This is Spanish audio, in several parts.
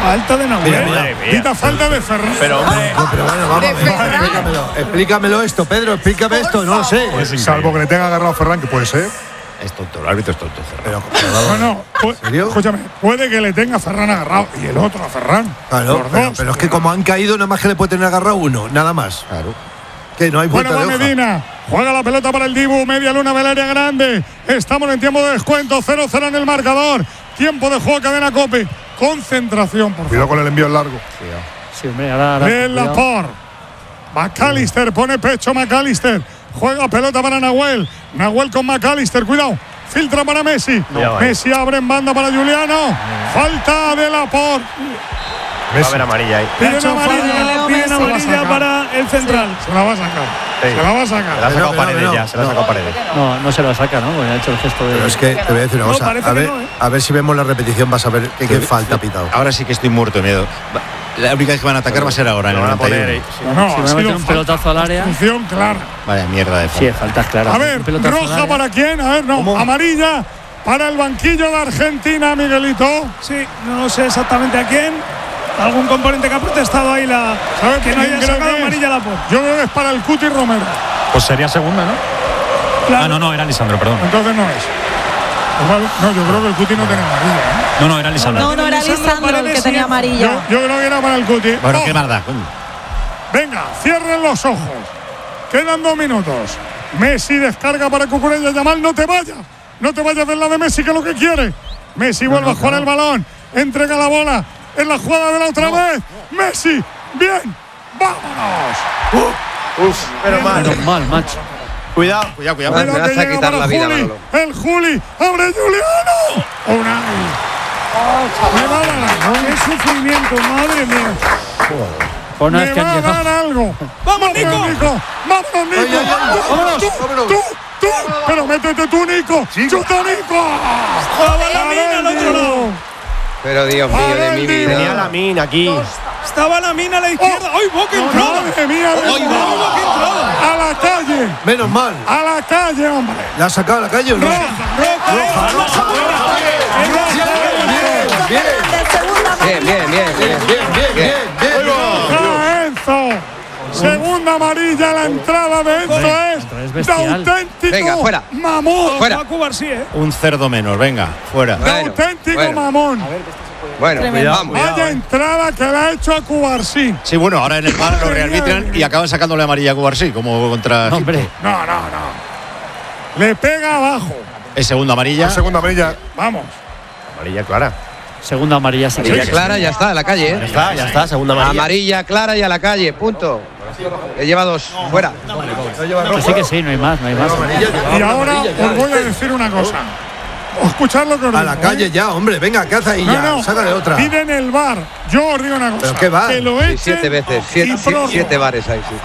Falta de Nahuel. Quita falta de Ferran. Pero hombre. No, pero bueno, vamos, explícamelo esto, Pedro, explícame esto, no lo sé. Salvo que le tenga agarrado a Ferran, que puede ser. Es tonto, el árbitro es tonto. Pero, ¿En serio? Escúchame, puede que le tenga a Ferran agarrado y el otro a Ferran. Claro, pero es que como han caído, nada más que le puede tener agarrado uno, nada más. Claro. Que no hay vuelta Bueno, de va hoja. Medina. Juega la pelota para el Dibu. Media luna del área grande. Estamos en tiempo de descuento. 0-0 en el marcador. Tiempo de juego, cadena COPE. Concentración, por favor. Cuidado con el envío largo. Sí, hombre, ahora. De Laporte. McAllister, pone pecho McAllister. Juega pelota para Nahuel. Nahuel con McAllister, cuidado. Filtra para Messi. Messi abre en banda para Juliano. Falta de Laporte. Va a haber amarilla ahí. Piden amarilla para el central. Se la va a sacar. Se la va a sacar. Se la ha sacado Paredes ya. Se la ha sacado Paredes. No se la saca, ¿no? Porque ha hecho el gesto de. Pero es que te voy a decir una cosa. A ver si vemos la repetición, vas a ver qué falta pitado. Ahora sí que estoy muerto de miedo. La única vez que van a atacar va a ser ahora, en el 91. Si van a meter un pelotazo al área. Función clara. Vaya mierda de falta. Sí, faltas claras. A ver, roja para quién. A ver, no. Amarilla para el banquillo de Argentina, Miguelito. Sí, no sé exactamente a quién. Algún componente que ha protestado ahí que no haya sacado amarilla a Laporte. Yo creo que es para el Cuti Romero. Pues sería segunda, ¿no? Claro. No, era Lisandro, perdón. Entonces no es. No, yo creo que el Cuti no tenía amarilla. No, era Lisandro. No, era Lisandro el que tenía amarilla. Yo creo que era para el Cuti. Bueno, qué maldad. Venga, cierren los ojos. Quedan 2 minutos. Messi descarga para Cucurella. Yamal, no te vayas. No te vayas del lado de Messi, que es lo que quiere. Messi vuelve a jugar el balón. Entrega la bola. En la jugada de la otra vez. Messi. Bien. ¡Vámonos! Menos mal, macho. Cuidado. Me vas a quitar la vida, Manolo. El Juli. ¡Abre Juliano! Unai. Me va a dar ¡Qué sufrimiento! ¡Madre mía! Pues no es que va a dar algo. ¡Vamos, Nico! ¡Vámonos! ¡Tú! ¡Pero métete tú, Nico! ¡Chuta, Nico! ¡Estaba Lamine al otro lado! Pero Dios mío de mi vida. Tenía Lamine aquí. Estaba Lamine a la izquierda. ¡Ay, Boca entrada! ¡Madre mía! Boca entrada! ¡A la calle! Menos mal. ¡A la calle, hombre! ¿La ha sacado a la calle o no? ¡Roja! Bien. Enzo. Segunda amarilla, la entrada de Enzo es de auténtico. Venga, fuera. Mamón. Fuera. Un cerdo menos, venga, fuera. De auténtico mamón. Bueno, vamos. Vaya entrada que le ha hecho a Cubarsí. Sí, bueno, ahora en el bar lo rearbitran y acaban sacándole amarilla a Cubarsí, como contra. Hombre. No. Le pega abajo. Es segunda amarilla. Segunda amarilla. Vamos. Amarilla clara. Segunda amarilla, sí. Amarilla clara, ya está, a la calle. Ya está, segunda amarilla. Amarilla clara y a la calle, punto. Le lleva 2, fuera. Que sí, no hay más. Y ahora os voy a decir una cosa. Escuchad lo que os digo. A la calle ya, hombre, venga, caza ahí ya. Sácale otra. Piden el bar. Yo os digo una cosa. ¿Pero qué bar? Que lo echen 7 veces, y prórroga. 7 bares ahí, sí.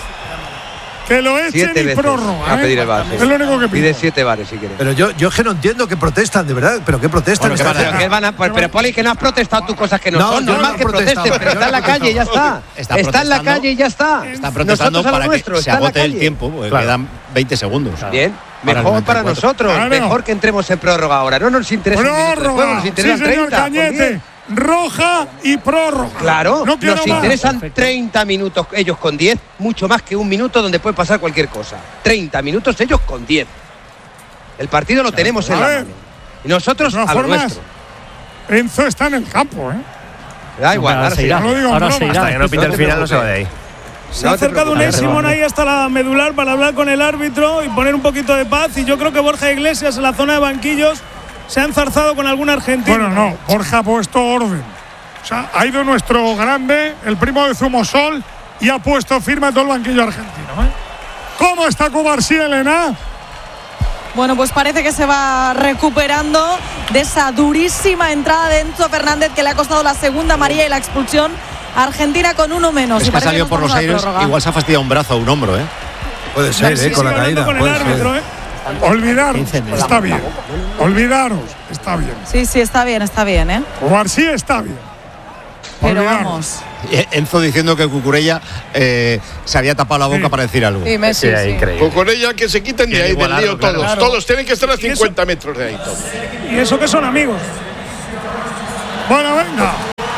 Que lo echen 7 y veces prórroga. a pedir el bar. Es lo único que pide. Pide 7 bares si quieres. Pero yo es que no entiendo que protestan, de verdad. ¿Pero qué protestan? Pero Poli, que no has protestado tus cosas que no son. yo Normal no que protesto, protesten, pero está en la calle y ya está. Está en la calle y ya está. Están protestando para que se agote el tiempo, porque quedan 20 segundos. Bien. Mejor para nosotros, mejor que entremos en prórroga ahora. No nos interesa un minuto después, nos interesa 30. Cañete, roja y prórroga. Claro, no nos interesan 30 minutos ellos con 10, mucho más que un minuto donde puede pasar cualquier cosa. 30 minutos ellos con 10. El partido lo tenemos en la mano. Y nosotros a lo nuestro. Enzo está en el campo, Da igual, ahora se irá. Hasta que no pite el final no se va de ahí. Se ha acercado Unai Simón ahí hasta la medular para hablar con el árbitro y poner un poquito de paz. Y yo creo que Borja Iglesias en la zona de banquillos se ha enzarzado con algún argentino. Bueno, no, Borja ha puesto orden. O sea, ha ido nuestro grande, el primo de Zumosol, y ha puesto firme todo el banquillo argentino. ¿Cómo está Cubarsí, Elena? Bueno, pues parece que se va recuperando de esa durísima entrada de Enzo Fernández que le ha costado la segunda amarilla y la expulsión. Argentina con uno menos. Es que ha salido por los aires, igual se ha fastidiado un brazo o un hombro, Puede ser, con la caída. Con el árbitro, Olvidaros, está bien. Olvidaros, está bien. Sí, está bien, Cubarsí está bien. Pero Olvidaros. vamos. Enzo diciendo que Cucurella se había tapado la boca para decir algo. Sí, Messi, sí. Increíble. Cucurella que se quiten de ahí del lío todos. claro. Todos tienen que estar a 50 metros de ahí. Todos. Y eso que son amigos. Bueno, venga.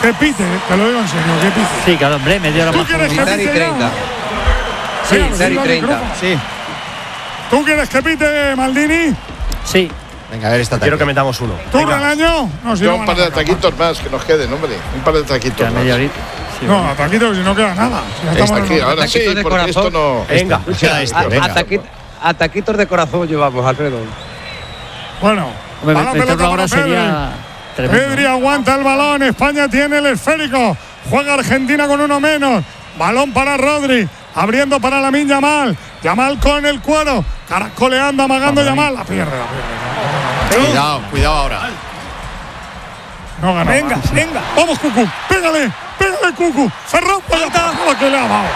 Que pite, te lo digo en serio, que pite. Sí, claro, hombre, media hora ¿Tú más. quieres que Quitar y pite 30. ya? Sí, Venga, quitar y silba el 30. micrófono. Sí. ¿Tú quieres que pite, Maldini? Sí. Venga, a ver esta Quiero tarde. que metamos uno. ¿Tú, Venga. Relaño? No, si Yo no un van par a de sacar. ataquitos más que nos queden, hombre. Un par de ataquitos Queda más. media horita. Sí, No, bueno. ataquito, si no queda nada. Si ya estamos Aquí, en- ahora sí, Ataquitos de porque esto corazón. no. Venga. Queda este, venga. Ataquitos de corazón llevamos, Alfredo. Bueno, Hombre, va la meterlo pelota ahora para Pedri. sería tremendo. Pedri aguanta el balón. España tiene el esférico. Juega Argentina con uno menos. Balón para Rodri. Abriendo para Lamine Yamal. Yamal con el cuero. Caracoleando, amagando Yamal. La pierde. Cuidado ahora. No gana. Venga, venga. Vamos, Cucu. Pégale, Cucu. Ferran, falta. Que le ha dado.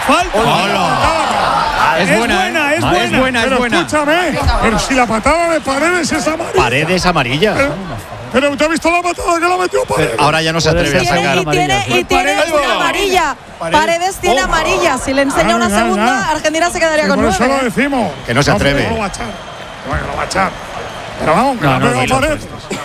Falta. Es buena, es buena. Pero escúchame. Pero si la patada de Paredes es amarilla. Paredes amarilla. Pero usted ha visto la patada que la metió Paredes. Ahora ya no se atreve a sacar. Y tiene una amarilla. Paredes tiene amarilla. Si le enseña una segunda, Argentina se quedaría con Por eso 9. lo decimos. Que no se atreve. No lo va a echar. Bueno, lo va a echar. Pero vamos, que No, la no, pega no, Paredes.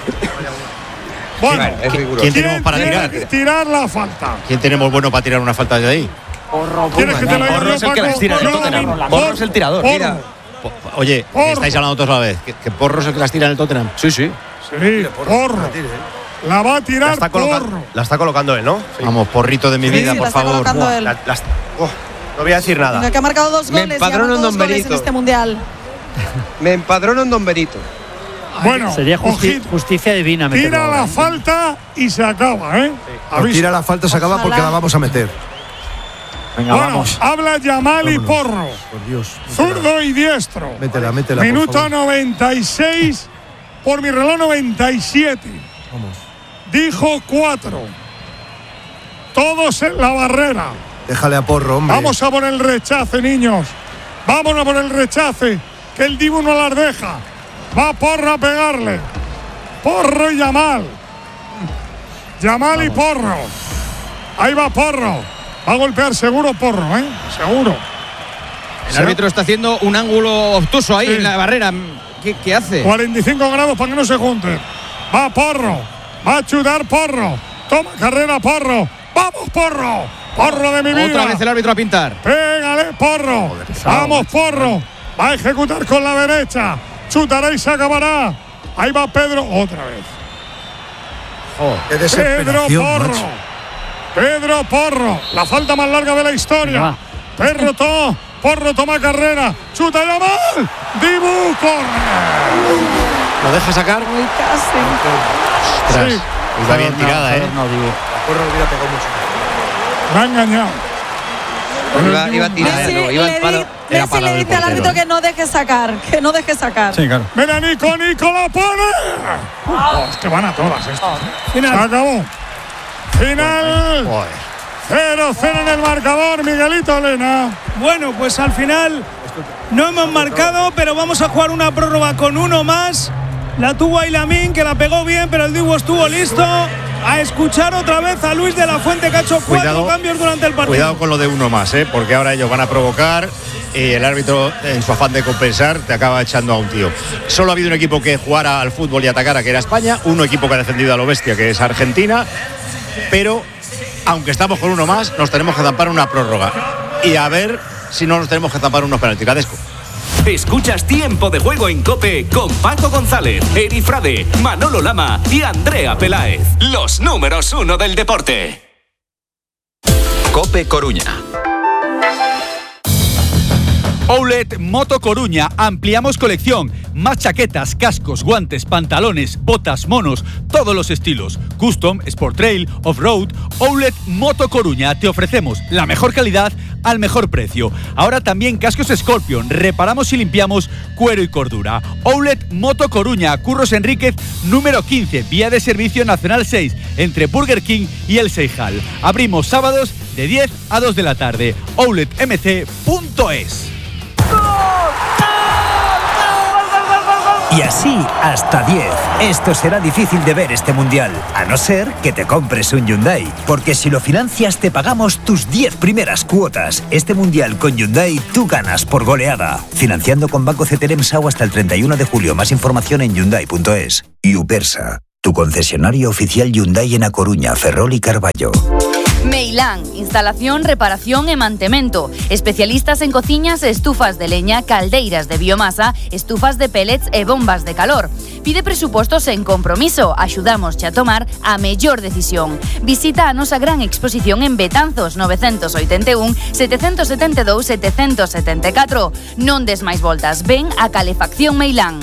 Bueno, Es riguroso. ¿Quién tenemos para tiene tirar? que tirar la falta? ¿Quién tenemos bueno para tirar una falta de ahí? ¿Quieres que te lo diga Porro yo, es el que Paco? las tira en el Tottenham. Porro es el tirador. Porro. Mira. Oye, Porro. estáis hablando todos a la vez. ¿Que Porro es el que las tira en el Tottenham? Sí, sí. Sí, Porro. La va a tirar Porro. La está colocando él, ¿no? Vamos, porrito de mi vida, Sí, por la está favor. colocando él. No voy a decir nada. Venga, que ha marcado 2 Me goles. empadrono lleva en 2 Don goles en Benito. este mundial. Me empadrono en Don Benito. Bueno, Sería ojito. justicia divina meterlo Tira ahora, la ¿eh? falta y se acaba, ¿eh? Pues tira la falta, se acaba Ojalá. porque la vamos a meter. Venga, Bueno, vamos. habla Yamal y Vámonos. Porro. Por Dios. Zurdo y diestro. Métela, por Minuto favor. 96. Por mi reloj 97. Vamos. Dijo 4. Todos en la barrera. Déjale a Porro, hombre. Vamos a por el rechace, niños. Vámonos a por el rechace. Que el Dibu no las deja. Va Porro a pegarle. Porro y Yamal. Yamal y Porro. Ahí va Porro. Va a golpear seguro Porro, ¿eh? Seguro. El árbitro está haciendo un ángulo obtuso ahí Sí. en la barrera. ¿Qué hace? 45 grados para que no se junten. Va Porro. Va a chutar Porro. Toma carrera Porro. ¡Vamos, Porro! ¡Porro de mi vida! Otra vez el árbitro a pintar. ¡Pégale, Porro! ¡Vamos, Porro! Va a ejecutar con la derecha. Chutará y se acabará. Ahí va Pedro otra vez. Qué Pedro desesperación, Porro. macho. Pedro Porro. La falta más larga de la historia. Porro toma carrera. Chuta Yamal. Dibu corre. ¿Lo deja sacar? Muy casi. Ostras. Sí. Está bien tirada, ¿eh? No, digo. Porro hubiera pegado mucho. Me ha engañado. Iba tirando, iba al palo. Era Messi palo le del dice al portero. árbitro que no deje sacar. Que no deje sacar. Sí, claro. Mira, Nico la pone. Es que van a todas estas. Se acabó. Final. 0-0 en el marcador, Miguelito Lena. Bueno, pues al final no hemos marcado, pero vamos a jugar una prórroga con uno más. La tuvo Lamine, que la pegó bien, pero el Dibu estuvo listo. A escuchar otra vez a Luis de la Fuente, que ha hecho 4 cambios durante el partido. Cuidado con lo de uno más, porque ahora ellos van a provocar y el árbitro, en su afán de compensar, te acaba echando a un tío. Solo ha habido un equipo que jugara al fútbol y atacara, que era España, un equipo que ha defendido a lo bestia, que es Argentina, pero aunque estamos con uno más, nos tenemos que zampar una prórroga y a ver si no nos tenemos que zampar unos penaltis. Cadesco. Escuchas Tiempo de Juego en COPE con Paco González, Eri Frade, Manolo Lama y Andrea Peláez. Los números 1 del deporte. COPE Coruña. Outlet Moto Coruña, ampliamos colección, más chaquetas, cascos, guantes, pantalones, botas, monos, todos los estilos, custom, sport trail, off-road. Outlet Moto Coruña, te ofrecemos la mejor calidad al mejor precio. Ahora también cascos Scorpion, reparamos y limpiamos cuero y cordura. Outlet Moto Coruña, Curros Enríquez, número 15, vía de servicio nacional 6, entre Burger King y El Seijal. Abrimos sábados de 10 a 2 de la tarde. outletmc.es. Y así hasta 10. Esto será difícil de ver este mundial, a no ser que te compres un Hyundai. Porque si lo financias te pagamos tus 10 primeras cuotas. Este mundial con Hyundai tú ganas por goleada. Financiando con Banco CTLM-SAU hasta el 31 de julio. Más información en Hyundai.es. Y Upersa. tu concesionario oficial Hyundai en A Coruña, Ferrol y Carballo. Meilán, instalación, reparación e mantemento. Especialistas en cociñas e estufas de leña, caldeiras de biomasa, estufas de pellets e bombas de calor. Pide presupostos en compromiso. Axudámosche a tomar a mellor decisión. Visita a nosa gran exposición en Betanzos 981 772 774. Non des máis voltas. Ven a Calefacción Meilán.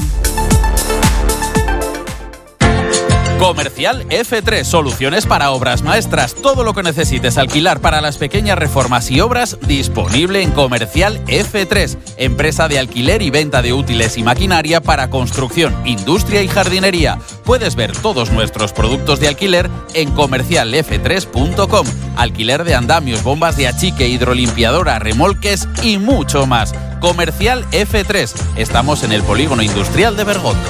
Comercial F3, soluciones para obras maestras. Todo lo que necesites alquilar para las pequeñas reformas y obras, disponible en Comercial F3, empresa de alquiler y venta de útiles y maquinaria para construcción, industria y jardinería. Puedes ver todos nuestros productos de alquiler en comercialf3.com. Alquiler de andamios, bombas de achique, hidrolimpiadora, remolques y mucho más. Comercial F3. Estamos en el Polígono Industrial de Bergondo.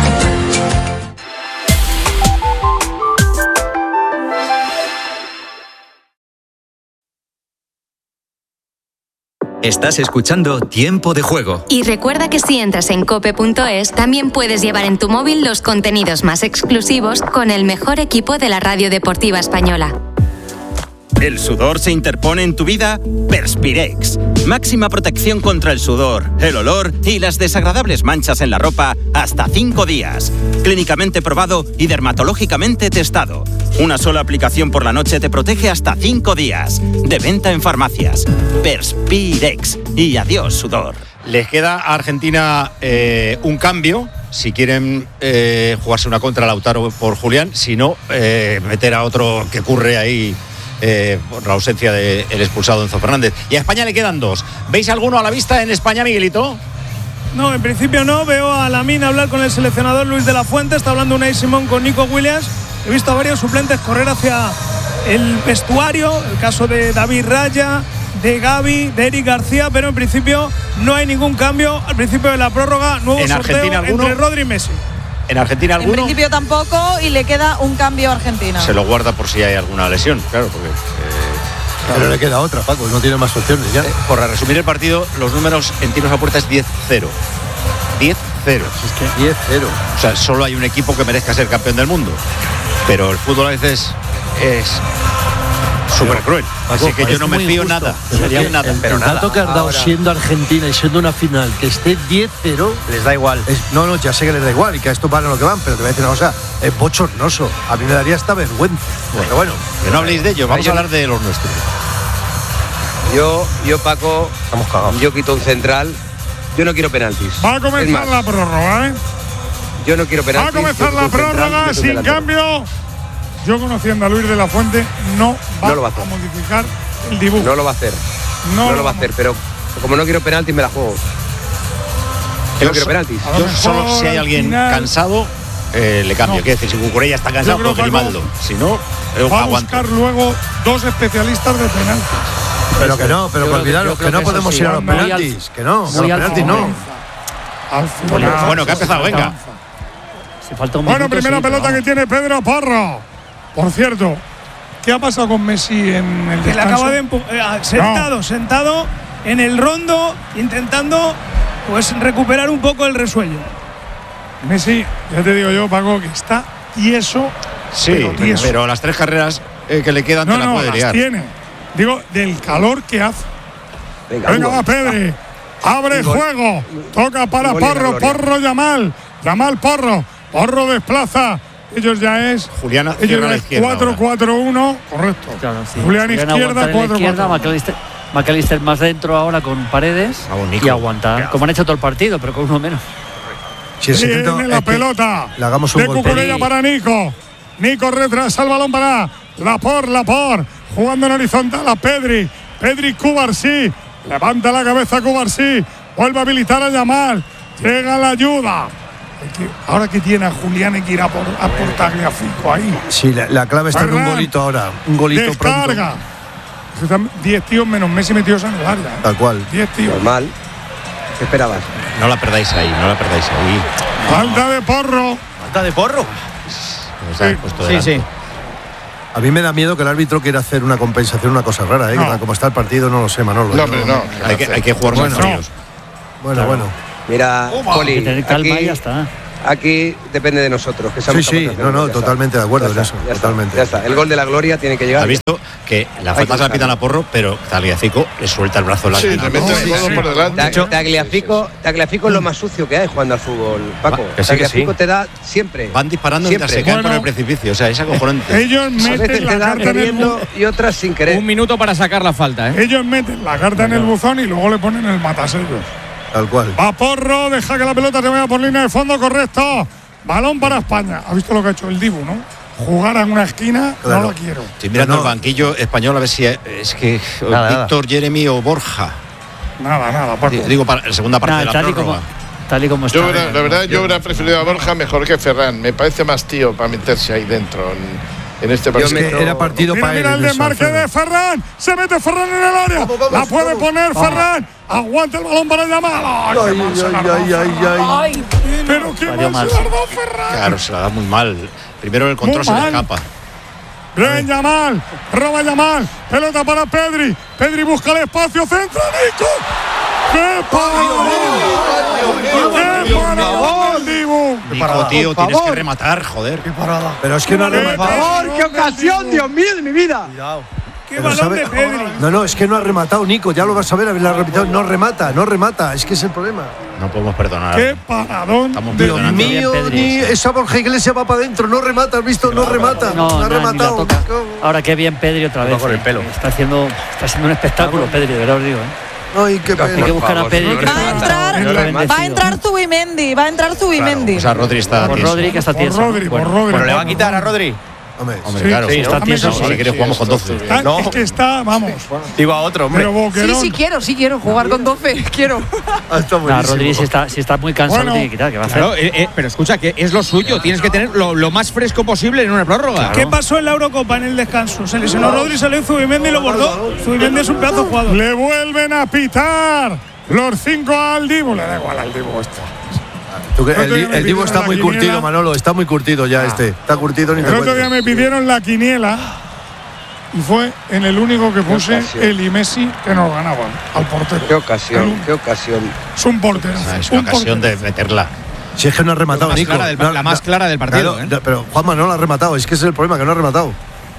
Estás escuchando Tiempo de Juego. Y recuerda que si entras en cope.es, también puedes llevar en tu móvil los contenidos más exclusivos con el mejor equipo de la radio deportiva española. ¿El sudor se interpone en tu vida? Perspirex. Máxima protección contra el sudor, el olor y las desagradables manchas en la ropa hasta 5 días. Clínicamente probado y dermatológicamente testado. Una sola aplicación por la noche te protege hasta 5 días. De venta en farmacias. Perspirex. Y adiós, sudor. Les queda a Argentina un cambio. Si quieren jugarse una contra Lautaro por Julián. Si no, meter a otro que curre ahí. Por la ausencia del expulsado Enzo Fernández. Y a España le quedan 2. ¿Veis alguno a la vista en España, Miguelito? No, en principio no. Veo a Lamine hablar con el seleccionador Luis de la Fuente. Está hablando Unai Simón con Nico Williams. He visto a varios suplentes correr hacia el vestuario. El caso de David Raya, de Gavi, de Eric García. Pero en principio no hay ningún cambio. Al principio de la prórroga, nuevo ¿En sorteo Argentina alguno? entre Rodri y Messi. ¿En Argentina alguno? En principio tampoco, y le queda un cambio a Argentina. Se lo guarda por si hay alguna lesión, claro, porque... Pero le queda otra, Paco, no tiene más opciones ya. Por resumir el partido, los números en tiros a puerta es 10-0. 10-0. Es que 10-0. O sea, solo hay un equipo que merezca ser campeón del mundo. Pero el fútbol a veces es súper cruel. Así que yo no me fío nada. Nada. El dato que has dado siendo Argentina y siendo una final que esté 10-0, les da igual. No, ya sé que les da igual y que a esto van a lo que van, pero te voy a decir una cosa, es bochornoso. A mí me daría esta vergüenza. Pero bueno, que no habléis de ello, vamos a hablar de los nuestros. Yo Paco, yo quito un central. Yo no quiero penaltis. Va a comenzar la prórroga, ¿eh? Yo no quiero penaltis. Va a comenzar la prórroga sin cambio. Yo, conociendo a Luis de la Fuente, no va a modificar el dibujo. No lo va a hacer. No lo va a hacer, pero como no quiero penaltis, me la juego. Yo no quiero penaltis. Yo solo si hay alguien cansado, le cambio. Quiero decir, si Cucurella está cansado, puedo Grimaldo. Si no, va a buscar luego 2 especalistas de penaltis. Pero que no, pero olvidaros que no podemos ir a los penaltis. Que no, a los penaltis no. Bueno, que ha empezado, venga. Bueno, primera pelota que tiene Pedro Porro. Por cierto, ¿qué ha pasado con Messi en el descanso? Le acaba de sentado en el rondo, intentando pues recuperar un poco el resuello. Messi, ya te digo yo, Paco, que está tieso. Sí, pero las 3 carreras que le quedan te la puede liar. Tiene. Digo, del calor que hace. Venga, va Pedri. Abre juego. Toca para Porro. Porro Yamal. Yamal Porro. Porro desplaza. Ellos ya es. Julián cierra la izquierda. 4-4-1. Correcto. Claro, sí. Julián izquierda, 4-4. McAllister más dentro ahora con Paredes. Y aguanta. Como han hecho todo el partido, pero con uno menos. Tiene la pelota. Le hagamos un de Cucurella para Nico. Nico retrasa el balón para Laporte. Jugando en horizontal a Pedri. Pedri Cubarsí. Levanta la cabeza Cubarsí. Vuelve a habilitar a Yamal. Llega la ayuda. Ahora que tiene a Julián, hay que ir a por Tagliafico ahí. Sí, la clave está en un golito ahora. Un golito descarga. Pronto. 10 tíos menos Messi metidos en el área. Tal cual. 10 tíos. Normal. ¿Qué esperabas? No la perdáis ahí. Falta de Porro. ¿Falta de Porro? Sí. A mí me da miedo que el árbitro quiera hacer una compensación, una cosa rara, ¿eh? No. Como está el partido, no lo sé, Manolo. No. Hay que jugar más fríos. Bueno. Mira, Poli, hay que tener calma y ya está. aquí depende de nosotros. Que seamos sí, capaces de hacerlo. no, Ya totalmente de acuerdo en eso. Ya Totalmente. está. El gol de la gloria tiene que llegar. ¿Has visto que la falta se la pitan a Porro, pero Tagliafico le suelta el brazo largo? Sí, le mete el codo por delante. Tagliafico es lo más sucio que hay jugando al fútbol, Paco. Que sí, Tagliafico te da siempre. Van disparando siempre. mientras se caen por el precipicio. O sea, es acojonante. Ellos A veces meten te la da carta en el queriendo y otras sin querer. Un minuto para sacar la falta, ¿eh? Ellos meten la carta en el buzón y luego le ponen el matasellos. Tal cual. Va Porro, deja que la pelota se vaya por línea de fondo, correcto. Balón para España. ¿Ha visto lo que ha hecho el Dibu, no? Jugar en una esquina, Claro. no lo quiero. Estoy mirando el banquillo español a ver si es que Víctor, Jeremy o Borja. Nada, Paco. Digo, para la segunda parte de la prórroga. Tal y como está. La verdad, yo hubiera preferido a Borja mejor que Ferran. Me parece más tío para meterse ahí dentro en este partido. Era partido para él. Mira el desmarque de Ferran. Se mete Ferran en el área. La puede poner Ferran. Aguanta el balón para Yamal. Ay. Pero qué mal se la ha dado Ferran. Claro, se la da muy mal. Primero el control se le escapa. Bien, Yamal. Roba Yamal. Pelota para Pedri. Pedri busca el espacio. Centra Nico. ¡Qué paradón! ¡Qué paradón, Dibu! Nico, tío, tienes que rematar, joder. Qué parada. Pero es que no ha rematado. Por favor, qué ocasión, Dios mío, de mi vida. ¡Qué balón de Pedri! No, es que no ha rematado, Nico. Ya lo vas a ver, haberla repetido. No remata. Es que es el problema. No podemos perdonar. ¡Qué paradón! Estamos Dios perdonando. mío, ni esa Borja Iglesias va para adentro. No remata, ¿has visto? No remata. No ha rematado. Ahora qué bien Pedri otra vez. Con el pelo. Está haciendo un espectáculo Pedri, de verdad os digo. Ay, qué pena. Hay que buscar a Pedri. Va a entrar Zubimendi. O sea, Rodri está por tieso. Rodri, que está tieso. Por Rodri. Pero le va a quitar a Rodri. Hombre, claro. Sí, está tieso. Si quieres jugamos con 12. Es que está, vamos. Digo a otro, hombre. Pero Boquerón. Sí quiero jugar con 12. Quiero. Rodri si está muy cansado, lo tiene que quitar. ¿Qué va a hacer? Claro, pero escucha, que es lo suyo. Tienes que tener lo más fresco posible en una prórroga. ¿Qué pasó en la Eurocopa en el descanso? Se lesionó Rodri, salió Zubimendi y lo bordó. Zubimendi es un pedazo de jugador. Le vuelven a pitar los 5 al Dibu. Le da igual al Dibu esto. El Dibu está muy curtido, Manolo. Está muy curtido ya Está curtido ni te El otro día cuento. me pidieron la quiniela y fue en el único que puse el y Messi que nos ganaban al portero. Qué ocasión. Es un portero. Es una ocasión de meterla. Si es que no ha rematado, Nico. La más clara del partido. Pero Juanma no la ha rematado. Es que ese es el problema, que no ha rematado.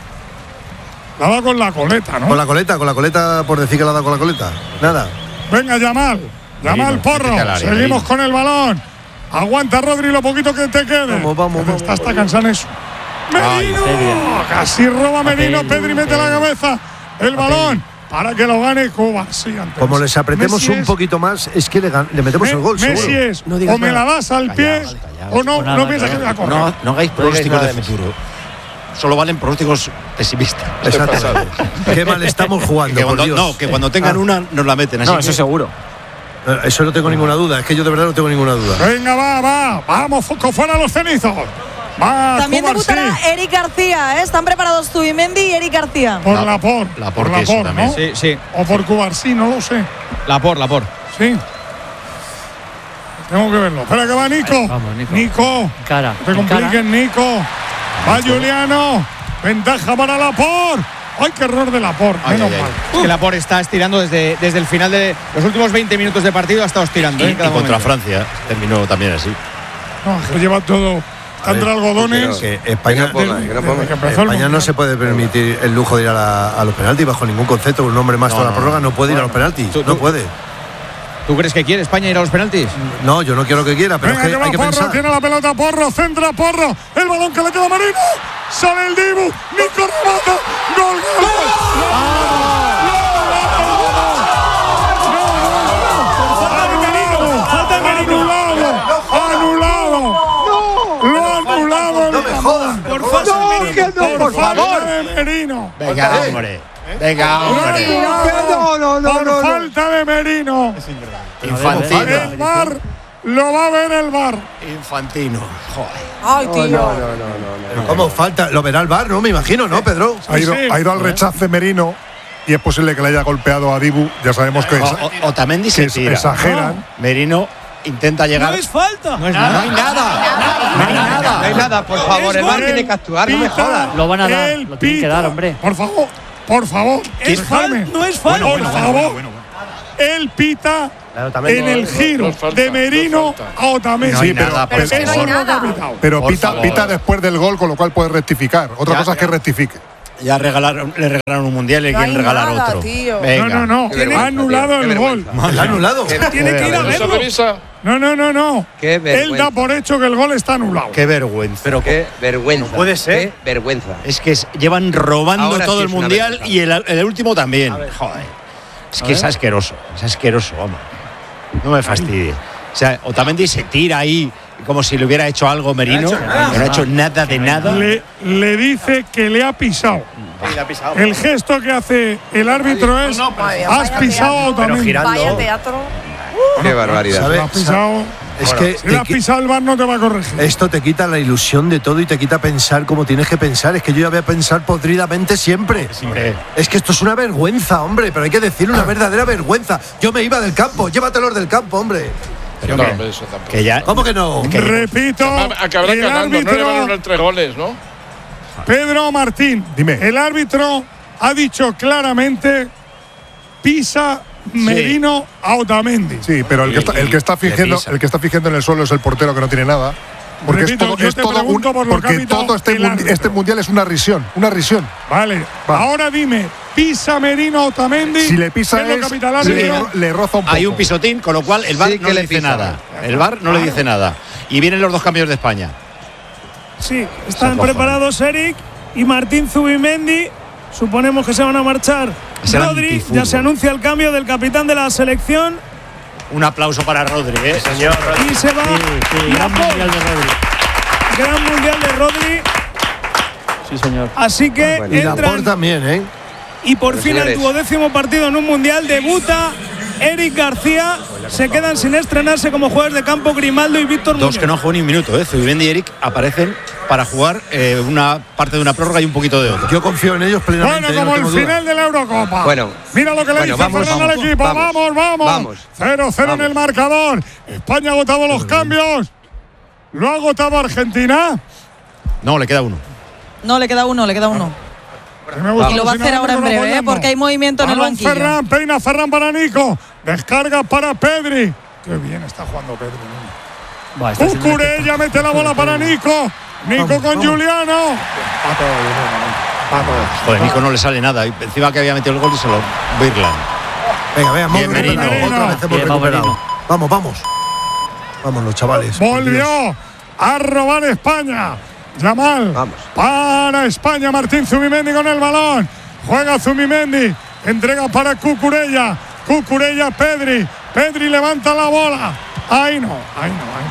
La da con la coleta, ¿no? Con la coleta, por decir que la ha dado con la coleta. Nada. Venga, Yamal Porro. Seguimos con el balón. Aguanta, Rodri, lo poquito que te quede. Vamos. Está hasta cansado eso. Merino. Casi roba Merino. Pedri mete la cabeza. El balón para que lo gane Cuba. Sí, como les apretemos un poquito más, es que le metemos el gol. Messi seguro. es. O me la das al pie o no piensas que voy a correr. No hagáis pronósticos de futuro. Solo valen pronósticos pesimistas. Exacto. Qué mal estamos jugando. Que cuando tengan una nos la meten. Así no, eso seguro. Eso no tengo ninguna duda. Es que yo de verdad no tengo ninguna duda. Venga, va. Vamos, Foco, fuera los cenizos. Va, también debutará Eric García. Están preparados Zubimendi y Eric García. Por Laporte, ¿no? Sí. O por Cubarsí, no lo sé. Laporte. Sí. Tengo que verlo. Espera que va Nico. Vamos, Nico. Cara. No te compliques, Nico. Va Juliano. Ventaja para Laporte. ¡Ay, qué error de Laporte! Menos mal. Es que Laporte está estirando desde el final de los últimos 20 minutos de partido, ha estado estirando. Y contra Francia terminó también así. No, que lleva todo. Está entre algodones. Que España no se puede permitir el lujo de ir a los penaltis bajo ningún concepto. Un hombre más toda la prórroga no puede ir a los penaltis. No puede. ¿Tú crees que quiere España ir a los penaltis? No, yo no quiero que quiera, pero venga, es que hay que Porro, pensar. Tiene la pelota Porro, centra Porro, el balón que le queda a Marino, sale el Dibu, Nico remata, gol. Anulado. Lo ha anulado. No me jodas. Por favor, Merino. Venga, hombre. Por falta de Merino. Infantino. El VAR lo va a ver el VAR. Infantino. Joder. Ay, tío. No. ¿Cómo falta? Lo verá el VAR, ¿no? Me imagino, ¿no, Pedro? Ha ido al rechace Merino y es posible que le haya golpeado a Dibu. Ya sabemos que Otamendi se tira. Exageran. Merino intenta llegar. No es falta. No hay nada. No hay nada, por favor. El VAR tiene que actuar, no me jodas. Lo van a dar, lo tienen que dar, hombre. Por favor. No es falta. Por favor. Él pita en el giro de Merino a Otamendi. Sí, pero eso no lo ha pitado. Pero pita después del gol, con lo cual puede rectificar. Otra cosa es que rectifique. Ya le regalaron un mundial y le quieren regalar otro. Venga. No. Ha anulado el gol. ¿Lo ha anulado? Tiene que ir a verlo. No. Él da por hecho que el gol está anulado. Qué vergüenza. Pero qué vergüenza. No puede ser. Qué vergüenza. Es que llevan robando Ahora todo sí el es una mundial y el último también. Joder. Es que es asqueroso, vamos. No me fastidie. O sea, Otamendi se tira ahí como si le hubiera hecho algo Merino. No ha hecho nada de nada. Le dice que le ha pisado. El gesto que hace el árbitro es: has pisado a Otamendi. Vaya teatro. Qué barbaridad. Has pisado. Es que si le has pisado, el VAR no te va a corregir. Esto te quita la ilusión de todo y te quita pensar como tienes que pensar. Es que yo ya voy a pensar podridamente siempre. Es que esto es una vergüenza, hombre. Pero hay que decirlo, una verdadera vergüenza. Yo me iba del campo, llévatelos del campo, hombre. Pero no, eso tampoco. Que ya, ¿Cómo que no? Repito, acabarán ganando, no le van a dar 3 goles, ¿no? Pedro Martín, dime. El árbitro ha dicho claramente: pisa Merino a Otamendi. Sí, pero el que está fingiendo en el suelo es el portero, que no tiene nada. Porque Repito, este mundial es una risión. Vale. Ahora dime, pisa Merino a Otamendi. Si le pisa le roza un poco. Hay un pisotín, con lo cual el VAR no le dice nada. El VAR no le dice nada. Y vienen los 2 cambios de España. Sí, están preparados Eric y Martín Zubimendi. Suponemos que se van a marchar. Rodri, ya se anuncia el cambio del capitán de la selección. Un aplauso para Rodri, señor. Y se va. Gran mundial de Rodri. Gran mundial de Rodri. Sí, señor. Así que Y entran. Laporte también, Y por fin el 12º partido en un mundial debuta Eric García. Se quedan sin estrenarse como jugadores de campo Grimaldo y Víctor Muñoz. 2 que no han jugado ni un minuto, Zubimendi y Eric aparecen para jugar una parte de una prórroga y un poquito de otra. Yo confío en ellos plenamente. Bueno, como el final de la Eurocopa. Mira lo que le dice Fernando al equipo. Vamos. 0-0 en el marcador. España ha agotado los cambios. ¿Lo ha agotado Argentina? No, le queda uno. No, le queda uno. Y lo va a hacer ahora en breve, porque hay movimiento en el banquillo. Peina Ferran para Nico. Descarga para Pedri. Qué bien está jugando Pedri. Cucurella mete la bola para Nico. Nico con Juliano. Joder, Nico no le sale nada. Y encima que había metido el gol y se lo Birland. Venga, otra vez hemos recuperado. Vamos. Vamos los chavales. Volvió a robar España. Yamal. Para España, Martín Zubimendi con el balón. Juega Zubimendi. Entrega para Cucurella. Pedri levanta la bola. Ahí no.